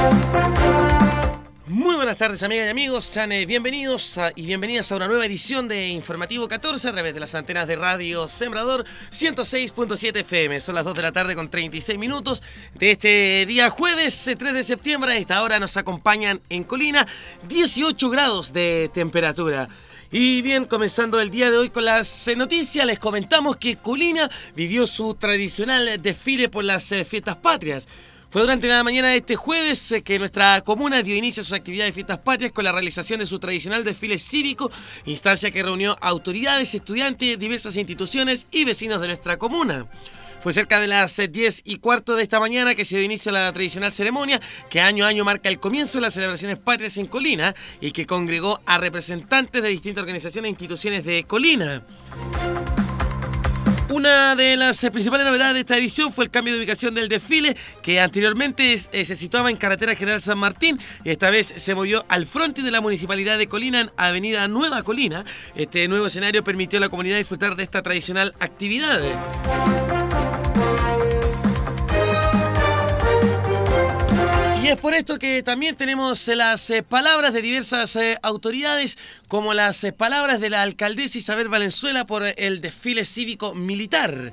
Muy buenas tardes, amigas y amigos, sean bienvenidos y bienvenidas a una nueva edición de Informativo 14 a través de las antenas de Radio Sembrador 106.7 FM. Son las 2 de la tarde con 36 minutos de este día jueves 3 de septiembre. A esta hora nos acompañan en Colina 18 grados de temperatura. Y bien, comenzando el día de hoy con las noticias, les comentamos que Colina vivió su tradicional desfile por las fiestas patrias. Fue durante la mañana de este jueves que nuestra comuna dio inicio a sus actividades de fiestas patrias con la realización de su tradicional desfile cívico, instancia que reunió autoridades, estudiantes, diversas instituciones y vecinos de nuestra comuna. Fue cerca de las 10:15 de esta mañana que se dio inicio a la tradicional ceremonia que año a año marca el comienzo de las celebraciones patrias en Colina y que congregó a representantes de distintas organizaciones e instituciones de Colina. Una de las principales novedades de esta edición fue el cambio de ubicación del desfile, que anteriormente se situaba en Carretera General San Martín y esta vez se movió al frente de la Municipalidad de Colina en Avenida Nueva Colina. Este nuevo escenario permitió a la comunidad disfrutar de esta tradicional actividad. Y es por esto que también tenemos las palabras de diversas autoridades, como las palabras de la alcaldesa Isabel Valenzuela por el desfile cívico militar.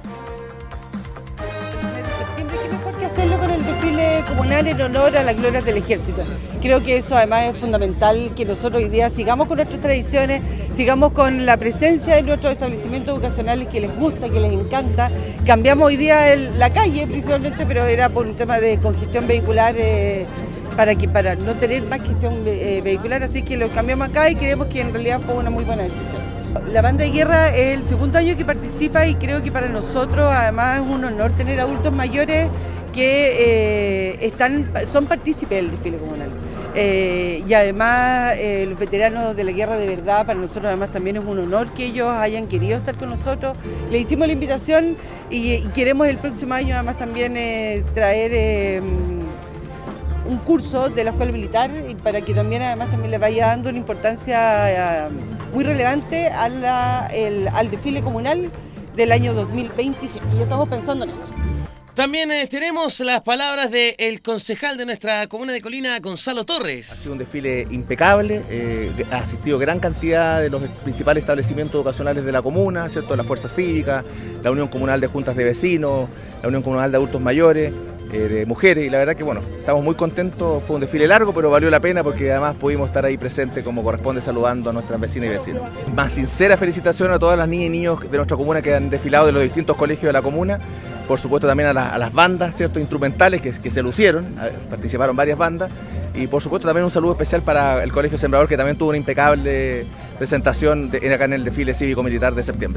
¿Qué mejor que hacerlo con el desfile comunal en honor a las glorias del ejército? Creo que eso además es fundamental, que nosotros hoy día sigamos con nuestras tradiciones, sigamos con la presencia de nuestros establecimientos educacionales que les gusta, que les encanta. Cambiamos hoy día la calle principalmente, pero era por un tema de congestión vehicular, para no tener más congestión vehicular, así que lo cambiamos acá y creemos que en realidad fue una muy buena decisión. La banda de guerra es el segundo año que participa y creo que para nosotros además es un honor tener adultos mayores que son partícipes del desfile comunal. Y además los veteranos de la guerra de verdad, para nosotros además también es un honor que ellos hayan querido estar con nosotros. Le hicimos la invitación y queremos el próximo año además también traer un curso de la escuela militar para que también además también le vaya dando una importancia muy relevante al desfile comunal del año 2027. Y ya estamos pensando en eso. También tenemos las palabras del concejal de nuestra comuna de Colina, Gonzalo Torres. Ha sido un desfile impecable, ha asistido gran cantidad de los principales establecimientos educacionales de la comuna, ¿cierto? La Fuerza Cívica, la Unión Comunal de Juntas de Vecinos, la Unión Comunal de Adultos Mayores, de mujeres, y la verdad que bueno, estamos muy contentos. Fue un desfile largo, pero valió la pena porque además pudimos estar ahí presentes como corresponde, saludando a nuestras vecinas y vecinos. Más sincera felicitación a todas las niñas y niños de nuestra comuna que han desfilado de los distintos colegios de la comuna. Por supuesto también a las bandas, ¿cierto?, instrumentales que se lucieron, participaron varias bandas. Y por supuesto también un saludo especial para el Colegio Sembrador, que también tuvo una impecable presentación acá en el desfile cívico-militar de septiembre.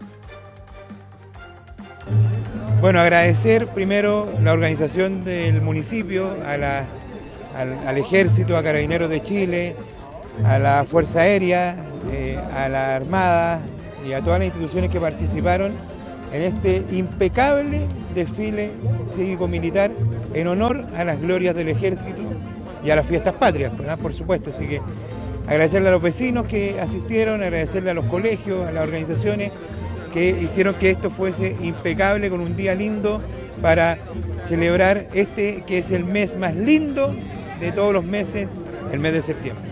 Bueno, agradecer primero la organización del municipio, al Ejército, a Carabineros de Chile, a la Fuerza Aérea, a la Armada y a todas las instituciones que participaron en este impecable desfile cívico-militar en honor a las glorias del Ejército y a las fiestas patrias, por supuesto. Así que agradecerle a los vecinos que asistieron, agradecerle a los colegios, a las organizaciones que hicieron que esto fuese impecable, con un día lindo para celebrar que es el mes más lindo de todos los meses, el mes de septiembre.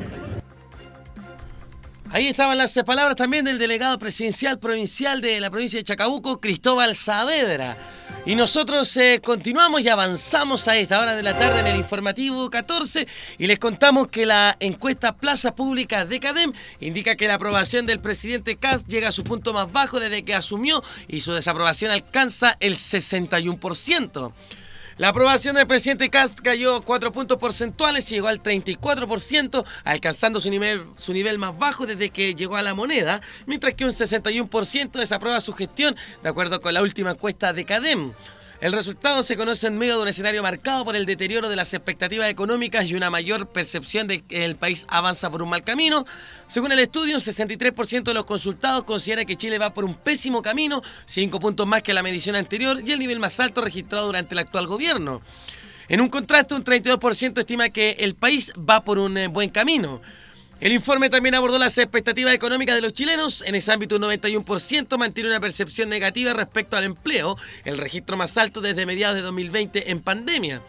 Ahí estaban las palabras también del delegado presidencial provincial de la provincia de Chacabuco, Cristóbal Saavedra. Y nosotros continuamos y avanzamos a esta hora de la tarde en el Informativo 14 y les contamos que la encuesta Plaza Pública de CADEM indica que la aprobación del presidente Kast llega a su punto más bajo desde que asumió y su desaprobación alcanza el 61%. La aprobación del presidente Kast cayó 4 puntos porcentuales y llegó al 34%, alcanzando su nivel más bajo desde que llegó a la moneda, mientras que un 61% desaprueba su gestión, de acuerdo con la última encuesta de CADEM. El resultado se conoce en medio de un escenario marcado por el deterioro de las expectativas económicas y una mayor percepción de que el país avanza por un mal camino. Según el estudio, un 63% de los consultados considera que Chile va por un pésimo camino, 5 puntos más que la medición anterior y el nivel más alto registrado durante el actual gobierno. En un contraste, un 32% estima que el país va por un buen camino. El informe también abordó las expectativas económicas de los chilenos. En ese ámbito, un 91% mantiene una percepción negativa respecto al empleo, el registro más alto desde mediados de 2020 en pandemia.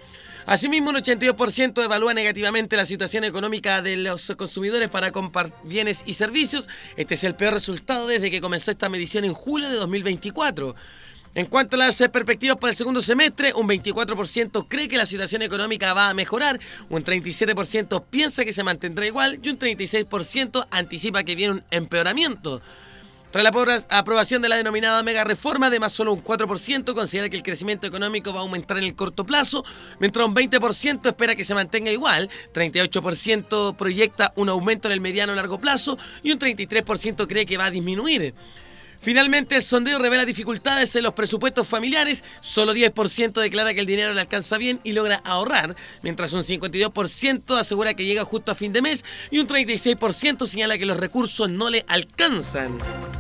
Asimismo, un 82% evalúa negativamente la situación económica de los consumidores para comprar bienes y servicios. Este es el peor resultado desde que comenzó esta medición en julio de 2024. En cuanto a las perspectivas para el segundo semestre, un 24% cree que la situación económica va a mejorar, un 37% piensa que se mantendrá igual y un 36% anticipa que viene un empeoramiento. Tras la aprobación de la denominada mega reforma, además solo un 4% considera que el crecimiento económico va a aumentar en el corto plazo, mientras un 20% espera que se mantenga igual, 38% proyecta un aumento en el mediano o largo plazo y un 33% cree que va a disminuir. Finalmente, el sondeo revela dificultades en los presupuestos familiares. Solo 10% declara que el dinero le alcanza bien y logra ahorrar, mientras un 52% asegura que llega justo a fin de mes y un 36% señala que los recursos no le alcanzan.